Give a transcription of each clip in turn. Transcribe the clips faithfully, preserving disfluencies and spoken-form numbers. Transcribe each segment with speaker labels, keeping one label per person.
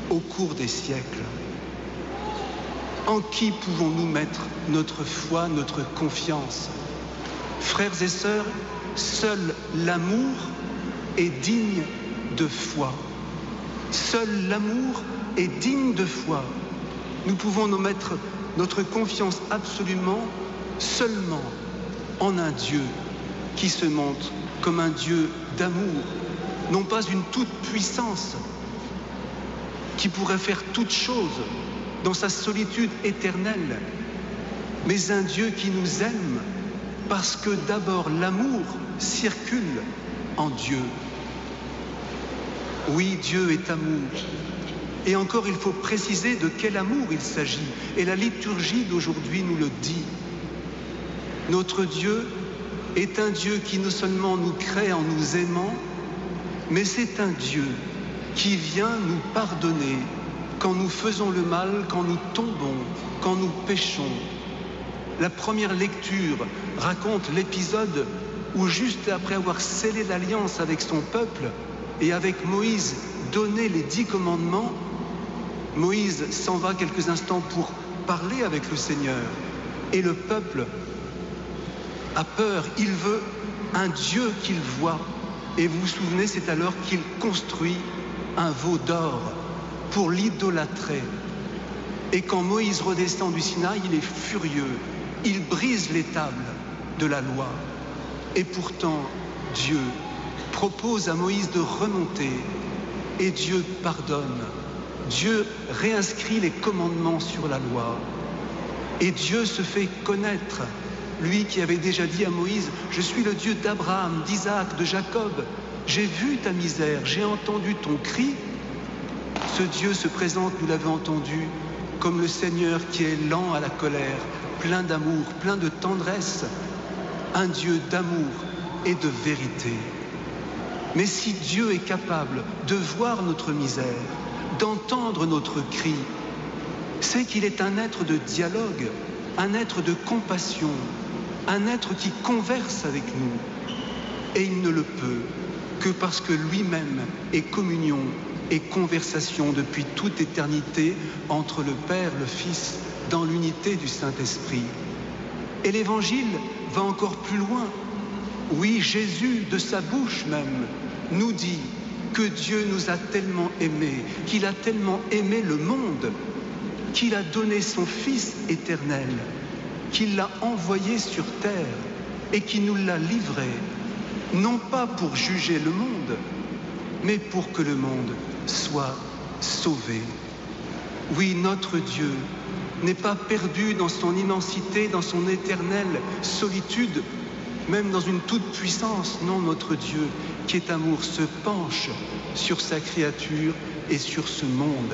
Speaker 1: au cours des siècles. En qui pouvons-nous mettre notre foi, notre confiance? Frères et sœurs, seul l'amour est digne de foi. Seul l'amour est digne de foi. Nous pouvons nous mettre notre confiance absolument, seulement en un Dieu qui se montre comme un Dieu d'amour, non pas une toute-puissance qui pourrait faire toutes choses dans sa solitude éternelle, mais un Dieu qui nous aime parce que d'abord l'amour circule en Dieu. Oui, Dieu est amour. Et encore, il faut préciser de quel amour il s'agit. Et la liturgie d'aujourd'hui nous le dit. Notre Dieu est un Dieu qui non seulement nous crée en nous aimant, mais c'est un Dieu qui vient nous pardonner quand nous faisons le mal, quand nous tombons, quand nous péchons. La première lecture raconte l'épisode où, juste après avoir scellé l'alliance avec son peuple et avec Moïse donné les dix commandements, Moïse s'en va quelques instants pour parler avec le Seigneur. Et le peuple a peur, il veut un Dieu qu'il voit. Et vous vous souvenez, c'est alors qu'il construit un veau d'or pour l'idolâtrer. Et quand Moïse redescend du Sinaï, il est furieux. Il brise les tables de la loi. Et pourtant, Dieu propose à Moïse de remonter. Et Dieu pardonne. Dieu réinscrit les commandements sur la loi. Et Dieu se fait connaître. Lui qui avait déjà dit à Moïse, « Je suis le Dieu d'Abraham, d'Isaac, de Jacob. J'ai vu ta misère, j'ai entendu ton cri. » Ce Dieu se présente, nous l'avons entendu, comme le Seigneur qui est lent à la colère, plein d'amour, plein de tendresse, un Dieu d'amour et de vérité. Mais si Dieu est capable de voir notre misère, d'entendre notre cri, c'est qu'il est un être de dialogue, un être de compassion, un être qui converse avec nous. Et il ne le peut que parce que lui-même est communion et conversation depuis toute éternité entre le Père, le Fils, dans l'unité du Saint-Esprit. Et l'Évangile va encore plus loin. Oui, Jésus, de sa bouche même, nous dit que Dieu nous a tellement aimés, qu'il a tellement aimé le monde, qu'il a donné son Fils éternel, qu'il l'a envoyé sur terre et qu'il nous l'a livré, non pas pour juger le monde, mais pour que le monde soit sauvé. Oui, notre Dieu n'est pas perdu dans son immensité, dans son éternelle solitude, même dans une toute-puissance. Non, notre Dieu, qui est amour, se penche sur sa créature et sur ce monde.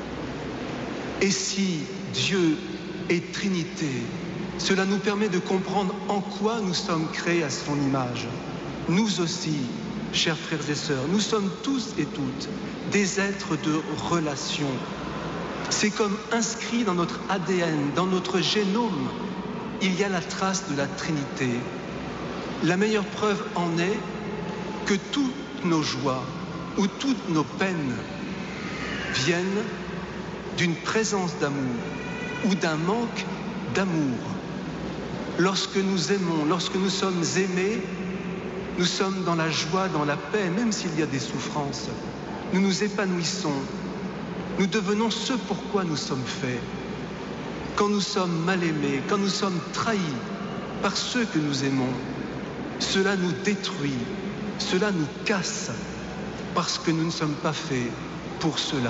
Speaker 1: Et si Dieu est Trinité, cela nous permet de comprendre en quoi nous sommes créés à son image. Nous aussi, chers frères et sœurs, nous sommes tous et toutes des êtres de relation. C'est comme inscrit dans notre A D N, dans notre génome, il y a la trace de la Trinité. La meilleure preuve en est que toutes nos joies ou toutes nos peines viennent d'une présence d'amour ou d'un manque d'amour. Lorsque nous aimons, lorsque nous sommes aimés, nous sommes dans la joie, dans la paix, même s'il y a des souffrances. Nous nous épanouissons. Nous devenons ce pourquoi nous sommes faits. Quand nous sommes mal aimés, quand nous sommes trahis par ceux que nous aimons, cela nous détruit, cela nous casse, parce que nous ne sommes pas faits pour cela.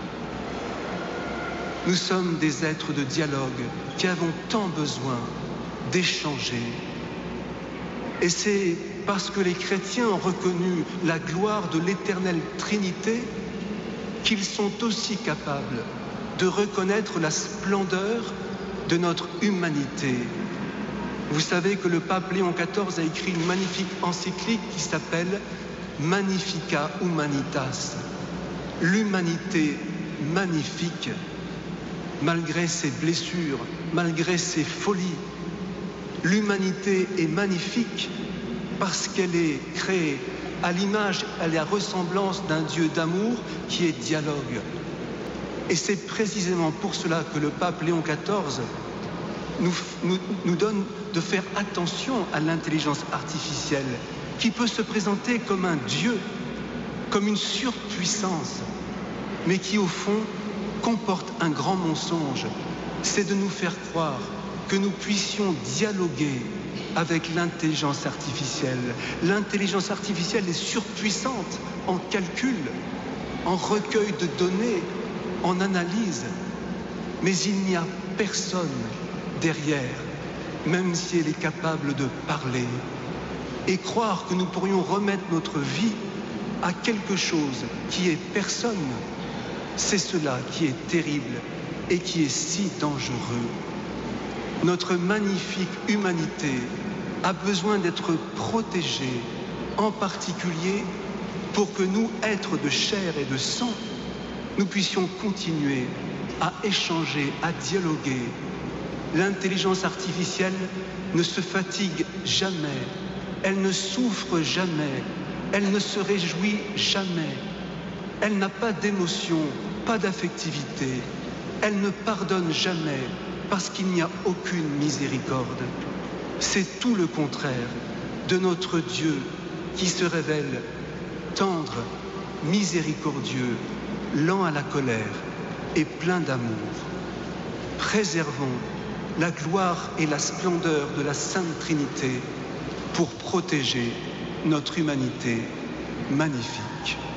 Speaker 1: Nous sommes des êtres de dialogue qui avons tant besoin d'échanger. Et c'est parce que les chrétiens ont reconnu la gloire de l'éternelle Trinité qu'ils sont aussi capables de reconnaître la splendeur de notre humanité. Vous savez que le pape Léon quatorze a écrit une magnifique encyclique qui s'appelle Magnificat Humanitas. L'humanité magnifique, malgré ses blessures, malgré ses folies. L'humanité est magnifique parce qu'elle est créée à l'image, à la ressemblance d'un Dieu d'amour qui est dialogue. Et c'est précisément pour cela que le pape Léon quatorze nous, nous, nous donne de faire attention à l'intelligence artificielle qui peut se présenter comme un Dieu, comme une surpuissance, mais qui au fond comporte un grand mensonge. C'est de nous faire croire que nous puissions dialoguer avec l'intelligence artificielle. L'intelligence artificielle est surpuissante en calcul, en recueil de données, en analyse. Mais il n'y a personne derrière, même si elle est capable de parler. Et croire que nous pourrions remettre notre vie à quelque chose qui est personne, c'est cela qui est terrible et qui est si dangereux. Notre magnifique humanité a besoin d'être protégée, en particulier pour que nous, êtres de chair et de sang, nous puissions continuer à échanger, à dialoguer. L'intelligence artificielle ne se fatigue jamais, elle ne souffre jamais, elle ne se réjouit jamais, elle n'a pas d'émotion, pas d'affectivité, elle ne pardonne jamais parce qu'il n'y a aucune miséricorde. C'est tout le contraire de notre Dieu qui se révèle tendre, miséricordieux, lent à la colère et plein d'amour. Préservons la gloire et la splendeur de la Sainte Trinité pour protéger notre humanité magnifique.